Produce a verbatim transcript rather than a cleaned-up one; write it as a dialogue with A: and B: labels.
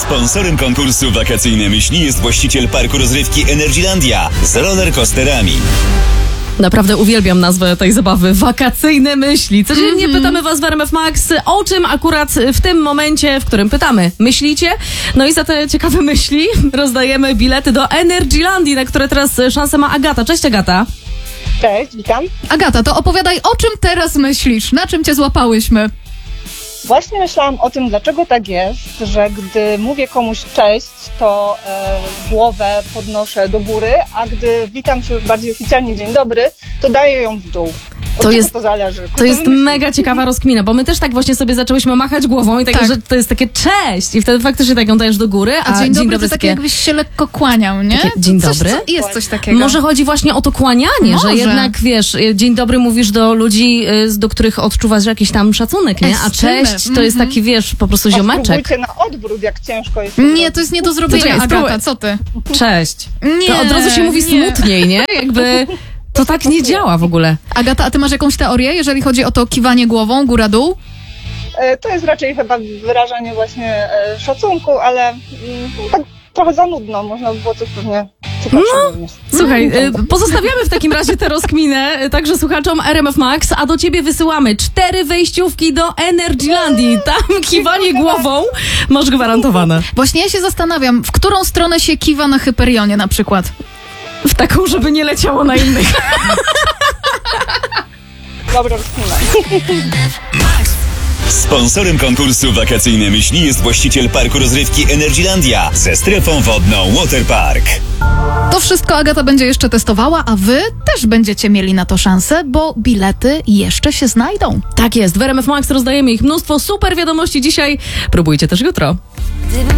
A: Sponsorem konkursu Wakacyjne Myśli jest właściciel parku rozrywki Energylandia z rollercoasterami.
B: Naprawdę uwielbiam nazwę tej zabawy. Wakacyjne myśli. Codziennie
C: Mm-hmm.
B: pytamy was w R M F Max, o czym akurat w tym momencie, w którym pytamy, myślicie? No i za te ciekawe myśli rozdajemy bilety do Energylandii, na które teraz szansę ma Agata. Cześć, Agata.
D: Cześć, witam.
C: Agata, to opowiadaj, o czym teraz myślisz? Na czym cię złapałyśmy?
D: Właśnie myślałam o tym, dlaczego tak jest, że gdy mówię komuś cześć, to e, głowę podnoszę do góry, a gdy witam się już bardziej oficjalnie dzień dobry, to daję ją w dół. Od
B: To
D: czego
B: jest-
D: to zależy?
B: To jest mega ciekawa rozkmina, bo my też tak właśnie sobie zaczęłyśmy machać głową i tak,
C: Tak.
B: że to jest takie cześć i wtedy faktycznie tak ją dajesz do góry, a,
C: A dzień dobry to
B: jest
C: takie jakbyś się lekko kłaniał, nie?
B: Takie dzień
C: coś,
B: dobry?
C: Co, jest coś takiego.
B: Może chodzi właśnie o to kłanianie,
C: Może.
B: że jednak, wiesz, dzień dobry mówisz do ludzi, y, do których odczuwasz jakiś tam szacunek, nie? A
C: Estymę.
B: cześć to jest taki, wiesz, po prostu
D: A
B: ziomeczek.
D: spróbujcie na odwrót, jak ciężko jest.
C: Nie, to jest nie do zrobienia,
B: czekaj,
C: Agata,
B: spróbuj.
C: co ty?
B: Cześć.
C: Nie,
B: To od razu się mówi
C: nie.
B: smutniej, nie? Jakby to tak nie działa w ogóle.
C: Agata, a ty masz jakąś teorię, jeżeli chodzi o to kiwanie głową, góra-dół?
D: E, To jest raczej chyba wyrażanie właśnie e, szacunku, ale mm, tak trochę za nudno. Można by było coś pewnie ciekawszego wnieść.
B: Słuchaj, y, pozostawiamy w takim razie tę rozkminę y, także słuchaczom R M F Max, a do ciebie wysyłamy cztery wejściówki do Energylandii. Tam kiwanie głową masz gwarantowane.
C: Właśnie ja się zastanawiam, w którą stronę się kiwa na Hyperionie na przykład?
B: W taką, żeby nie leciało na innych.
D: Dobra rozkmina.
A: Sponsorem konkursu Wakacyjne Myśli jest właściciel parku rozrywki Energylandia ze strefą wodną Waterpark.
C: To wszystko Agata będzie jeszcze testowała, a wy też będziecie mieli na to szansę, bo bilety jeszcze się znajdą.
B: Tak jest, w R M F Max rozdajemy ich mnóstwo. Super wiadomości dzisiaj. Próbujcie też jutro.
E: Gdybym